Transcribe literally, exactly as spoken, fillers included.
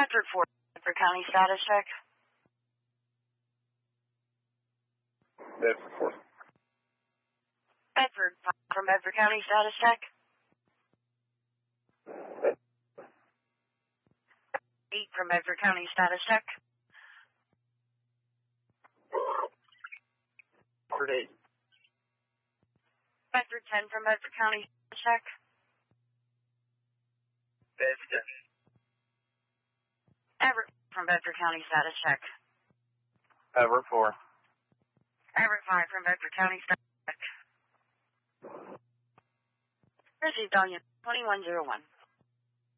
Bedford four, Bedford County status check. Bedford four. Bedford five from Bedford County status check. eight from Bedford County status check. Bedford eight. Bedford ten from Bedford County status check. Bedford ten. Everett from Bedford County status check. Everett four. Everett five from Bedford County status check. Received on you twenty-one oh one.